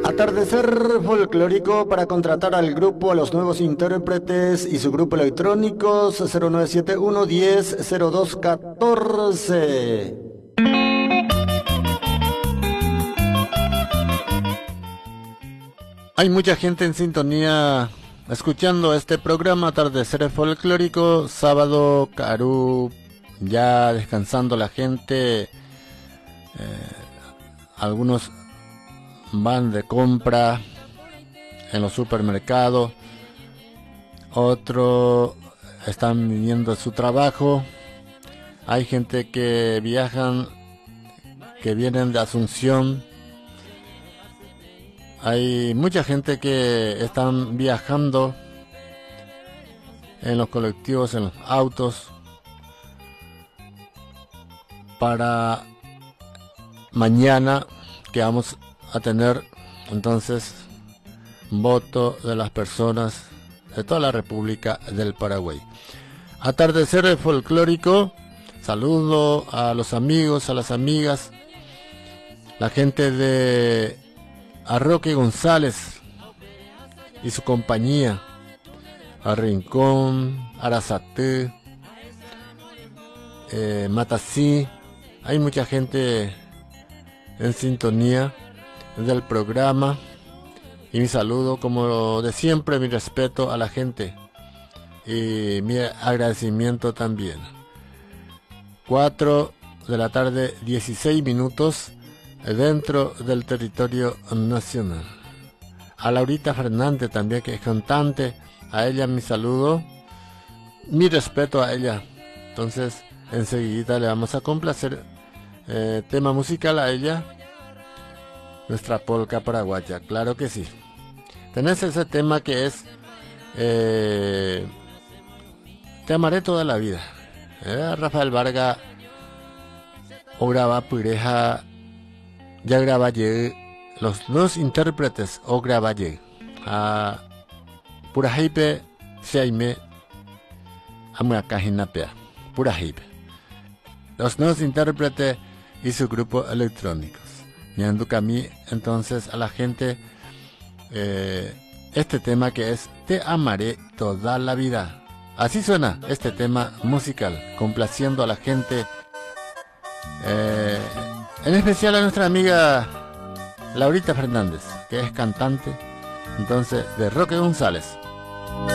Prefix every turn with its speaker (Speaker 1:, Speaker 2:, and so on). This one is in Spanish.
Speaker 1: Atardecer folclórico para contratar al grupo, a los nuevos intérpretes y su grupo electrónicos 0971 10 02 14. Hay mucha gente en sintonía escuchando este programa Atardecer folclórico, sábado, Carú, ya descansando la gente, algunos van de compra en los supermercados, otros están viniendo de su trabajo, hay gente que viajan, que vienen de Asunción, hay mucha gente que están viajando en los colectivos, en los autos, para mañana que vamos a tener entonces voto de las personas de toda la República del Paraguay. Atardecer folclórico, saludo a los amigos, a las amigas, la gente de Roque González y su compañía, a Rincón, Arasate, Matasí. Hay mucha gente en sintonía del programa y mi saludo, como de siempre, mi respeto a la gente y mi agradecimiento también. 4 de la tarde, 16 minutos dentro del territorio nacional. A Laurita Fernández también, que es cantante, a ella mi saludo, mi respeto a ella. Entonces enseguida le vamos a complacer tema musical a ella, nuestra polca paraguaya, claro que sí. Tenés ese tema que es Te amaré toda la vida. Rafael Vargas o graba Pureja, ya graba los dos intérpretes o graba a Purajipe Seime Amuacajinapea Purajipe, los dos intérpretes y su grupo electrónicos. Ñanducamí entonces a la gente este tema que es Te amaré toda la vida. Así suena este tema musical, complaciendo a la gente, en especial a nuestra amiga Laurita Fernández, que es cantante entonces de Roque González.